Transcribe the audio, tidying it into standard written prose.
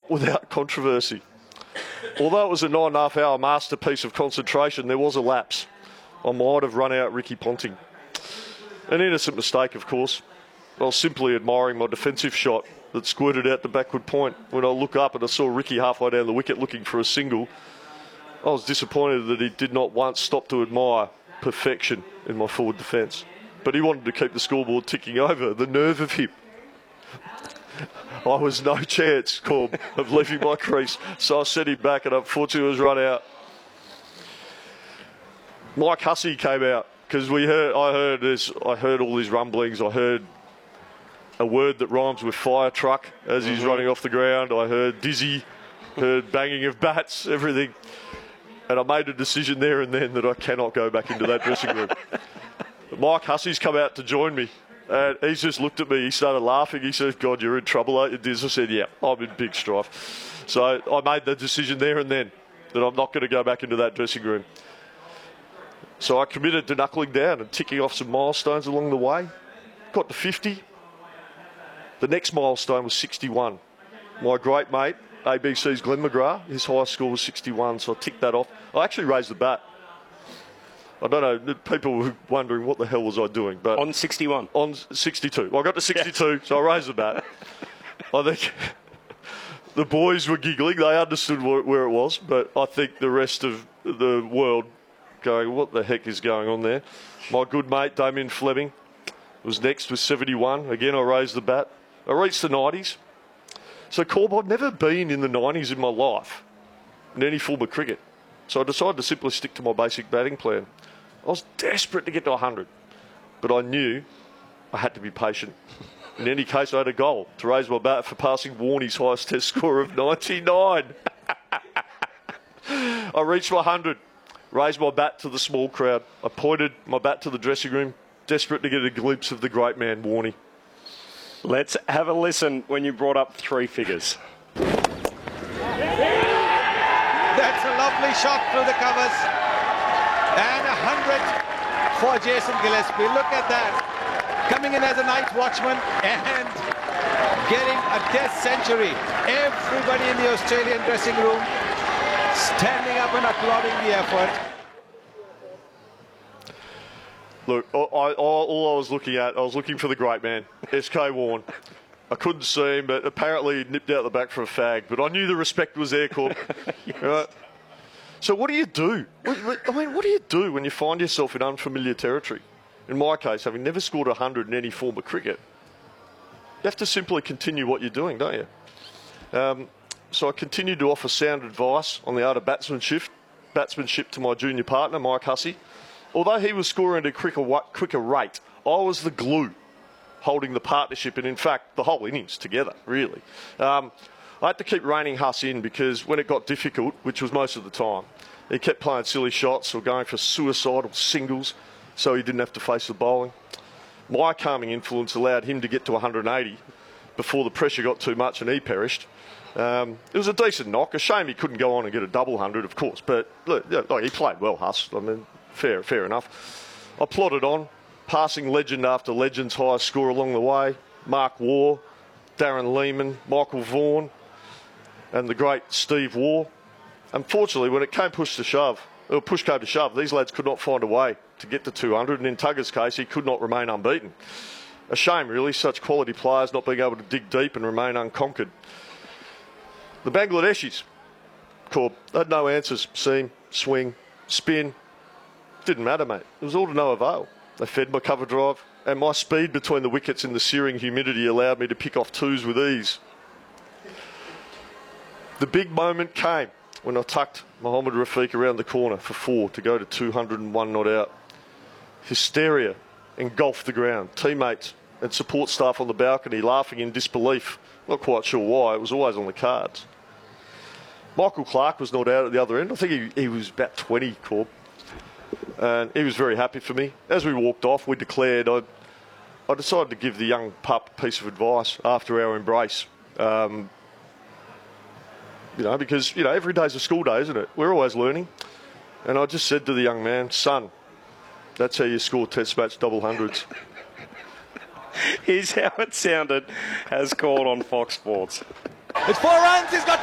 without controversy. Although it was a 9.5-hour masterpiece of concentration, there was a lapse. I might have run out Ricky Ponting. An innocent mistake, of course. I was simply admiring my defensive shot that squirted out the backward point. When I look up and I saw Ricky halfway down the wicket looking for a single, I was disappointed that he did not once stop to admire perfection in my forward defence. But he wanted to keep the scoreboard ticking over. The nerve of him. I was no chance, Corb, of leaving my crease, so I set him back and unfortunately was run out. Mike Hussey came out because I heard all these rumblings. I heard a word that rhymes with fire truck as he's running off the ground. I heard dizzy, heard banging of bats, everything. And I made a decision there and then that I cannot go back into that dressing room. Mike Hussey's come out to join me. And he's just looked at me. He started laughing. He said, "God, you're in trouble, aren't you, Diz?" I said, "Yeah, I'm in big strife." So I made the decision there and then that I'm not going to go back into that dressing room. So I committed to knuckling down and ticking off some milestones along the way. Got to 50. The next milestone was 61. My great mate, ABC's Glenn McGrath, his highest score was 61, so I ticked that off. I actually raised the bat. I don't know, people were wondering what the hell was I doing. But on 61? On 62. Well, I got to 62, so I raised the bat. I think the boys were giggling. They understood where it was, but I think the rest of the world going, what the heck is going on there? My good mate, Damien Fleming, was next with 71. Again, I raised the bat. I reached the 90s. So, Corb, I'd never been in the 90s in my life in any form of cricket. So I decided to simply stick to my basic batting plan. I was desperate to get to 100, but I knew I had to be patient. In any case, I had a goal to raise my bat for passing Warnie's highest test score of 99. I reached my 100, raised my bat to the small crowd. I pointed my bat to the dressing room, desperate to get a glimpse of the great man, Warnie. Let's have a listen when you brought up three figures. That's a lovely shot through the covers. And 100 for Jason Gillespie. Look at that. Coming in as a night watchman and getting a test century. Everybody in the Australian dressing room standing up and applauding the effort. Look, all I was looking at, I was looking for the great man, SK Warne. I couldn't see him, but apparently he nipped out the back for a fag. But I knew the respect was there, Corb. Yes. Right? So what do you do? What do you do when you find yourself in unfamiliar territory? In my case, having never scored 100 in any form of cricket, you have to simply continue what you're doing, don't you? So I continued to offer sound advice on the art of batsmanship to my junior partner, Mike Hussey. Although he was scoring at a quicker rate, I was the glue holding the partnership and, in fact, the whole innings together, really. I had to keep reining Huss in because when it got difficult, which was most of the time, he kept playing silly shots or going for suicidal singles so he didn't have to face the bowling. My calming influence allowed him to get to 180 before the pressure got too much and he perished. It was a decent knock. A shame he couldn't go on and get a double 100, of course, but look, he played well, Huss. I mean, fair enough. I plodded on, passing legend after legend's highest score along the way. Mark Waugh, Darren Lehman, Michael Vaughan, and the great Steve Waugh. Unfortunately, when it came push came to shove, these lads could not find a way to get to 200, and in Tugger's case, he could not remain unbeaten. A shame, really, such quality players not being able to dig deep and remain unconquered. The Bangladeshis, Corb, they had no answers. Seam, swing, spin. Didn't matter, mate. It was all to no avail. They fed my cover drive, and my speed between the wickets in the searing humidity allowed me to pick off twos with ease. The big moment came when I tucked Mohammad Rafiq around the corner for 4 to go to 201 not out. Hysteria engulfed the ground. Teammates and support staff on the balcony laughing in disbelief. Not quite sure why. It was always on the cards. Michael Clarke was not out at the other end. I think he was about 20, Corb. And he was very happy for me. As we walked off, we declared, I decided to give the young pup a piece of advice after our embrace. Because every day's a school day, isn't it? We're always learning. And I just said to the young man, son, that's how you score test match double hundreds. Here's how it sounded as called on Fox Sports. It's 4 runs. He's got